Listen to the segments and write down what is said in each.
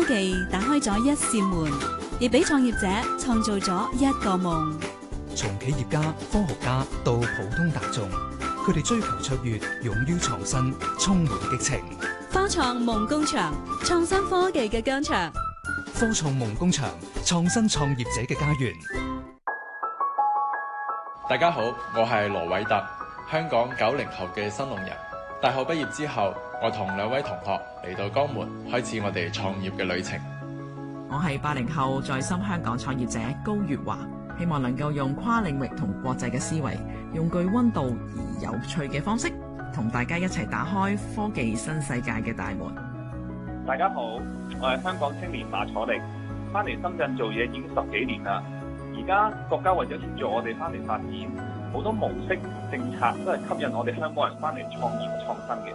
技打開咗一扇門，亦俾創業者創造咗一個夢。 從企業家、科學家到普通大眾，佢哋追求卓越，勇於創新，充滿激情。 科創夢工場，創新科技嘅疆場。 科創夢工場，創新創業者嘅家園。 大家好，我係羅偉特，香港90後嘅新農人。大學畢業之後，我同2位同學嚟到江門，開始我哋創業嘅旅程。 我係80後在深香港創業者高月華，希望能夠用跨領域同國際嘅思維，用具溫度而有趣嘅方式，同大家一齊打開科技新世界嘅大門。 大家好，我係香港青年馬楚力，翻嚟深圳做嘢已經10幾年啦。而家國家為咗協助我哋翻嚟發展，好多模式政策都係吸引我哋香港人翻嚟創業創新嘅。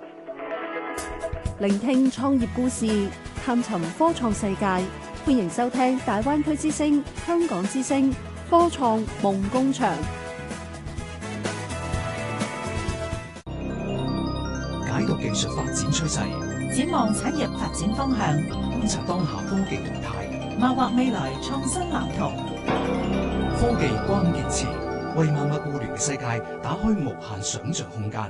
聆聽創業故事，探尋科創世界，歡迎收聽大灣區之聲、香港之聲科創夢工場。 解讀技術發展趨勢， 展望產業發展方向， 觀察當下科技動態， 謀劃未來創新藍圖。 科技關鍵詞，為萬物互聯嘅世界打開無限想像空間。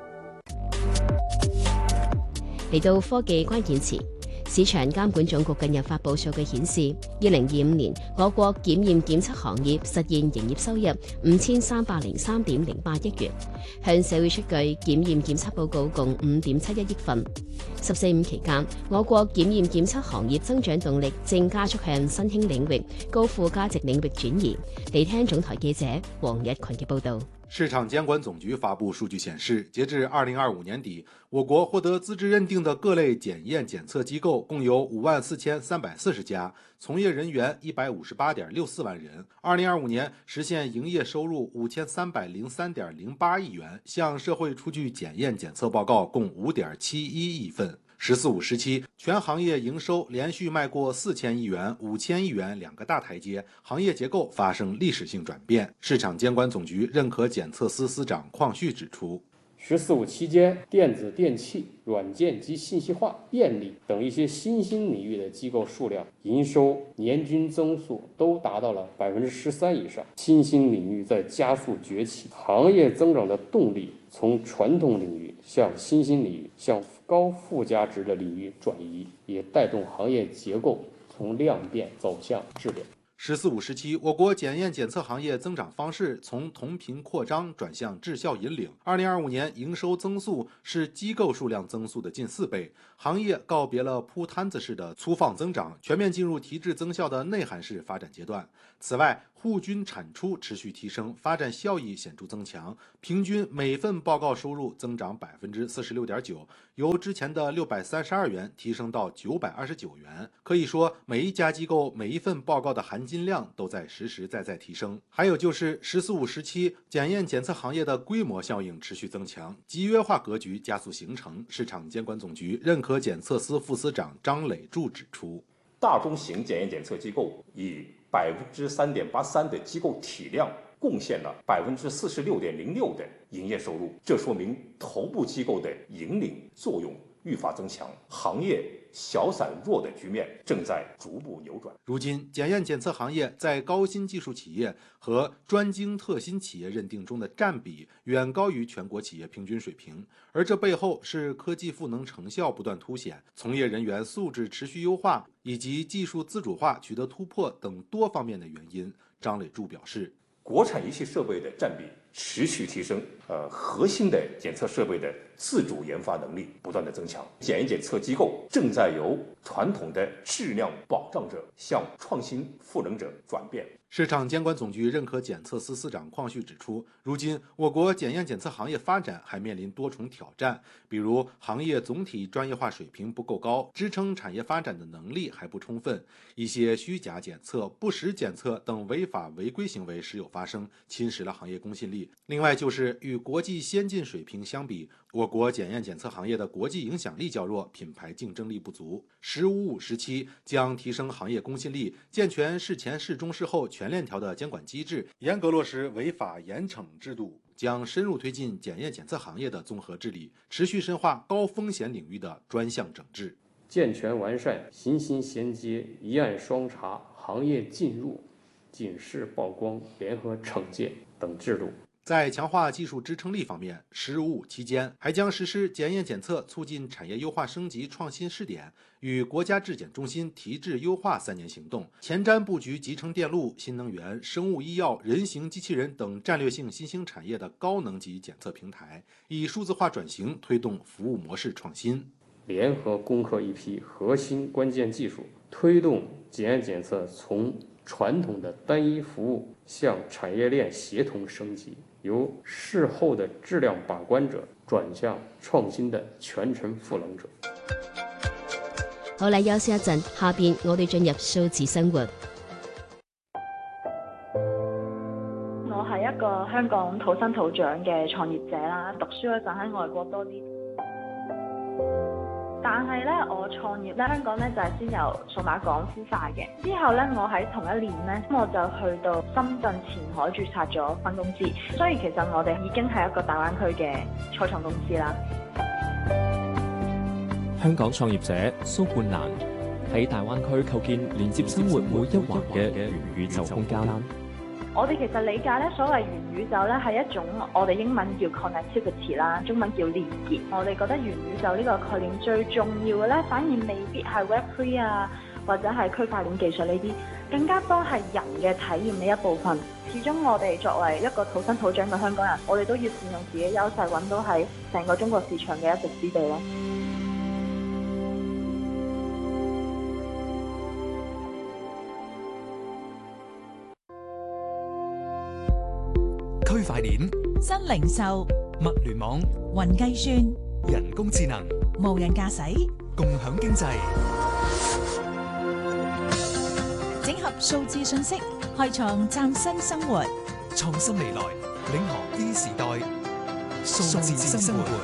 嚟到科技關鍵詞，市場監管總局近日發布數據顯示，2025年我國檢驗檢測行業實現營業收入5303.08億元，向社會出具檢驗檢測報告共5.71億份。14.5期間，我國檢驗檢測行業增長動力正加速向新興領域、高附加值領域轉移。嚟聽總台記者黃日群嘅報導。 市場監管總局發布數據顯示，截至2025年底，我國獲得資質認定的各類檢驗檢測機構共有54340家，從業人員158.64萬人。2025年實現營業收入5303.08億元，向社會出具檢驗檢測報告共5.71億份。“14-5”時期，全行業營收連續邁過4000億元、5000億元兩個大台階，行業結構發生歷史性轉變。市場監管總局認可檢測司司長鄺旭指出 ，“14-5”期間，電子電器、軟件及信息化、電力等一些新興領域的機構數量營收年均增速都達到了13%以上。新興領域在加速崛起，行業增長的動力從傳統領域向新興領域、向高附加值的領域轉移，也帶動行業結構從量變走向質變。 “14-5”時期，我國檢驗檢測行業增長方式從同頻擴張轉向質效引領。2025年營收增速是機構數量增速的近4倍，行業告別了鋪攤子式的粗放增長，全面進入提質增效的內涵式發展階段。此外，戶均產出持續提升，發展效益顯著增強，平均每份報告收入增長46.9%，由之前的632元提升到929元。可以說，每一家機構每一份報告的含金量都在實實在在提升。還有就是“14-5”時期，檢驗檢測行業的規模效應持續增強，集約化格局加速形成。市場監管總局認可檢測司副司長張磊柱指出， 大中型檢驗檢測機構以3.83%的機構體量貢獻了46.06%的營業收入，這說明頭部機構的引領作用愈發增強，行業小散弱的局面正在逐步扭轉。 如今，檢驗檢測行業在高新技術企業和專精特新企業認定中的佔比遠高於全國企業平均水平，而這背後是科技賦能成效不斷凸顯，從業人員素質持續優化以及技術自主化取得突破等多方面的原因。張磊柱表示， 國產儀器設備的佔比持續提升，核心的檢測設備的自主研發能力不斷的增強，檢驗檢測機構正在由傳統的質量保障者向創新賦能者轉變。 市場監管總局認可檢測司司長鄺旭指出，如今我國檢驗檢測行業發展還面臨多重挑戰，比如行業總體專業化水平不夠高，支撐產業發展的能力還不充分，一些虛假檢測、不實檢測等違法違規行為時有發生，侵蝕了行業公信力。另外就是與國際先進水平相比，我國檢驗檢測行業的國際影響力較弱，品牌競爭力不足。“15-5”時期將提升行業公信力，健全事前事中事後全鏈條的監管機制，嚴格落實違法嚴懲制度，將深入推進檢驗檢測行業的綜合治理，持續深化高風險領域的專項整治。 健全完善行星衔接、一案双查、行业进入、警示曝光、联合惩戒等制度。 在强化技术支撑力方面，“十五”期间还将实施检验检测促进产业优化升级创新试点，与国家质检中心提质优化3年行动，前瞻布局集成电路、新能源、生物医药、人形机器人等战略性新兴产业的高能级检测平台，以数字化转型推动服务模式创新。 联合攻克一批核心关键技术，推动检验检测从传统的单一服務向產業鏈協同升級，由事後的質量把關者轉向創新的全程賦能者。 好啦，休息一陣，下邊我哋進入數字生活。 我係一個香港土生土長嘅創業者啦，讀書嗰陣喺外國多啲。但係咧，我創業咧，香港咧就係先由數碼港孵化嘅。之後咧，我喺同一年咧，我就去到深圳前海註冊咗分公司。所以其實我哋已經係一個大灣區嘅初創公司啦。 香港創業者蘇冠蘭喺大灣區構建連接生活每一環嘅元宇宙空間。 我哋其實理解咧，所謂元宇宙咧係一種我哋英文叫 connectivity 啦，中文叫連結。我哋覺得元宇宙呢個概念最重要嘅咧，反而未必係 Web3 啊，或者係區塊鏈技術呢啲，更加多係人嘅體驗呢一部分。始終我哋作為一個土生土長嘅香港人，我哋都要善用自己優勢，揾到喺成個中國市場嘅一席之地咯。 區塊鏈、 新零售、 物聯網、 雲計算、 人工智能、 無人駕駛、 共享經濟， 整合數字信息，開創嶄新生活。 創新未來，領航 E 時代，數字生活。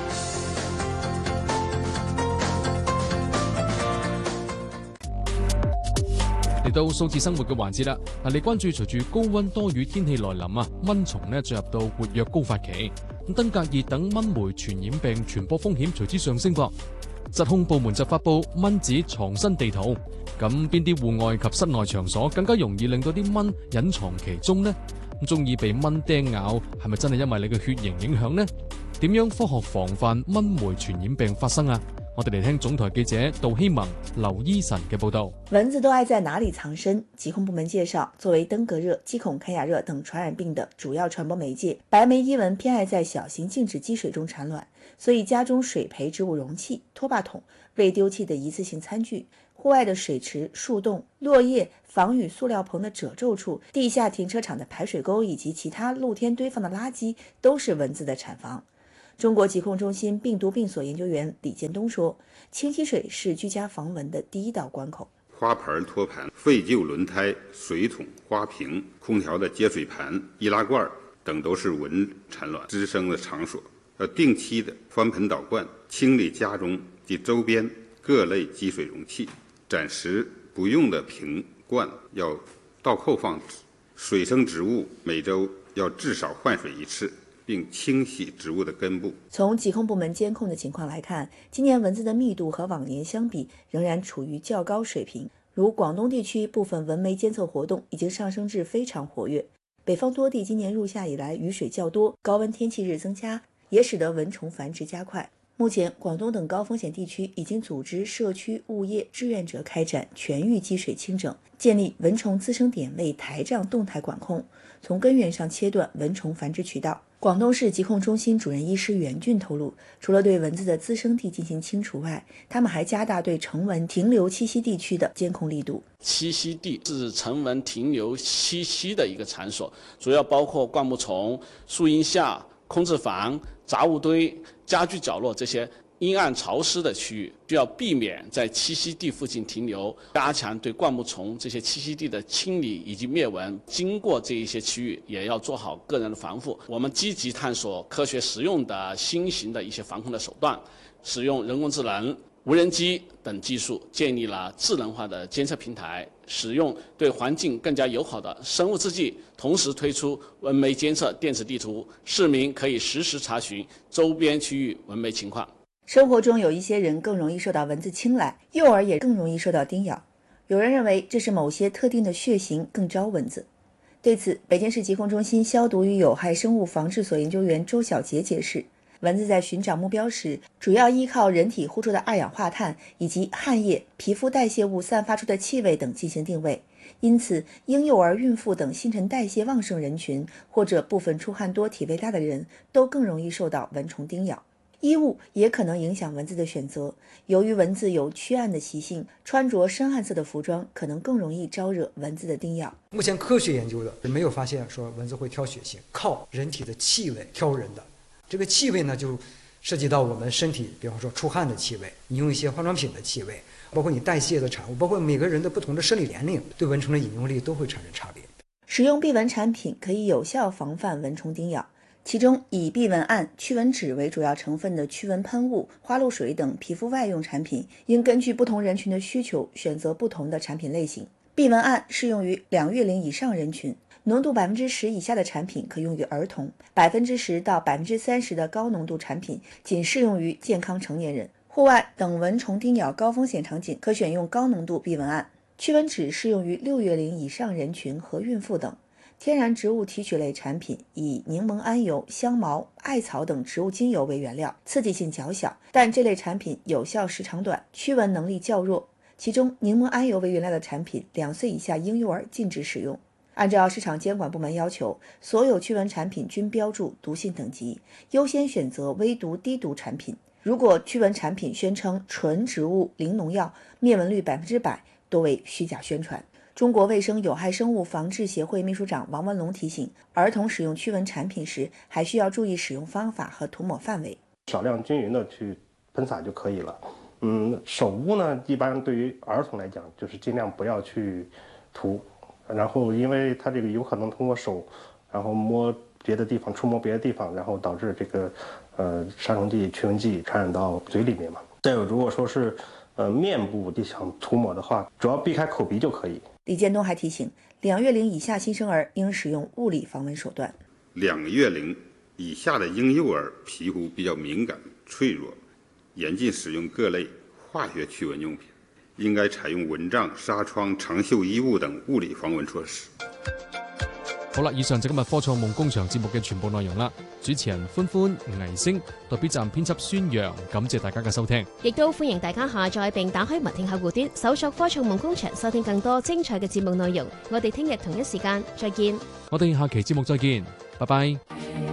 嚟到數字生活嘅環節啦，嗱，你關注隨住高溫多雨天氣來臨啊，蚊蟲呢進入到活躍高發期，咁登革熱等蚊媒傳染病傳播風險隨之上升噃。疾控部門就發布蚊子藏身地圖，咁邊啲戶外及室內場所更加容易令到啲蚊隱藏其中呢？咁中意被蚊叮咬，係咪真係因為你嘅血型影響呢？點樣科學防範蚊媒傳染病發生啊？我哋嚟聽總台記者杜希萌、劉依晨嘅報道。 蚊子都愛在哪裡藏身？疾控部門介紹，作為登革熱、雞孔開牙熱等傳染病的主要傳播媒介，白眉伊蚊偏愛在小型靜止積水中產卵，所以家中水培植物容器、拖把桶、未丟棄的一次性餐具、戶外的水池、樹洞、落葉、防雨塑料棚的褶皺處、地下停車場的排水溝以及其他露天堆放的垃圾，都是蚊子的產房。中國疾控中心病毒病所研究員李建東說，清洗水是居家防蚊的第一道關口。 花盆、托盤、廢舊輪胎、水桶、花瓶、空調的接水盤、易拉罐等都是蚊產卵滋生的場所，要定期的翻盆倒罐，清理家中及周邊各類積水容器，暫時不用的瓶罐要倒扣放置，水生植物每周要至少換水1次，並清洗植物的根部。 從疾控部門監控的情況來看，今年蚊子的密度和往年相比仍然處於較高水平。如廣東地區部分蚊媒監測活動已經上升至非常活躍。北方多地今年入夏以來雨水較多，高溫天氣日增加，也使得蚊蟲繁殖加快。目前，廣東等高風險地區已經組織社區物業志願者開展全域積水清整，建立蚊蟲滋生點位台帳動態管控，從根源上切斷蚊蟲繁殖渠道。廣東市疾控中心主任醫師袁俊透露，除了對蚊子的滋生地進行清除外，他們還加大對成蚊停留棲息地區的監控力度。 棲息地是成蚊停留棲息的一個場所，主要包括灌木叢、樹蔭下、空置房、雜物堆、家具角落這些陰暗潮濕的區域，需要避免在棲息地附近停留，加強對灌木叢這些棲息地的清理以及滅蚊。經過這一些區域，也要做好個人的防護。我們積極探索科學實用的新型的一些防控的手段，使用人工智能、無人機等技術，建立了智能化的監測平台，使用對環境更加友好的生物製劑，同時推出蚊媒監測電子地圖，市民可以實時查詢周邊區域蚊媒情況。 生活中有一些人更容易受到蚊子青睐，幼儿也更容易受到叮咬。有人认为这是某些特定的血型更招蚊子。对此，北京市疾控中心消毒与有害生物防治所研究员周小杰解释，蚊子在寻找目标时，主要依靠人体呼出的二氧化碳以及汗液、皮肤代谢物散发出的气味等进行定位。因此，婴幼儿、孕妇等新陈代谢旺盛人群，或者部分出汗多、体味大的人，都更容易受到蚊虫叮咬。衣物也可能影响蚊子的选择，由于蚊子有驱暗的习性，穿着深暗色的服装可能更容易招惹蚊子的叮咬。 目前科学研究的没有发现说蚊子会挑血型，靠人体的气味挑人的。这个气味呢，就涉及到我们身体，比方说出汗的气味，你用一些化妆品的气味，包括你代谢的产物，包括每个人的不同的生理年龄，对蚊虫的引用力都会产生差别。 使用避蚊产品可以有效防范蚊虫叮咬，其中以避蚊胺、驱蚊酯为主要成分的驱蚊喷雾、花露水等皮肤外用产品，应根据不同人群的需求选择不同的产品类型。避蚊胺适用于2月龄以上人群，浓度10%以下的产品可用于儿童，10%到30%的高浓度产品仅适用于健康成年人。户外等蚊虫叮咬高风险场景可选用高浓度避蚊胺。驱蚊酯适用于6月龄以上人群和孕妇等。天然植物提取类产品以柠檬桉油、香茅、艾草等植物精油为原料，刺激性较小，但这类产品有效时长短，驱蚊能力较弱。其中柠檬桉油为原料的产品，2岁以下婴幼儿禁止使用。按照市场监管部门要求，所有驱蚊产品均标注毒性等级，优先选择微毒、低毒产品。如果驱蚊产品宣称纯植物零农药，灭蚊率100%，多为虚假宣传。中国卫生有害生物防治协会秘书长王文龙提醒，儿童使用驱蚊产品时，还需要注意使用方法和涂抹范围， 少量均匀的去喷洒就可以了。手污呢，一般对于儿童来讲，就是尽量不要去涂，然后因为它这个有可能通过手，然后摸别的地方，触摸别的地方，然后导致这个杀虫剂、驱蚊剂传染到嘴里面嘛。再有，如果说是面部想涂抹的话，主要避开口鼻就可以。 李建东还提醒，2月龄以下新生儿应使用物理防蚊手段。 2月龄以下的婴幼儿皮肤比较敏感脆弱，严禁使用各类化学驱蚊用品，应该采用蚊帐、纱窗、长袖衣物等物理防蚊措施。 好啦，以上就今日科創夢工場節目嘅全部內容啦。主持人歡歡、倪星，代表站編輯孫陽，感謝大家嘅收聽。 亦都歡迎大家下載並打開文聽客戶端，搜索科創夢工場，收聽更多精彩嘅節目內容。我哋聽日同一時間再見。 我哋下期節目再見，拜拜。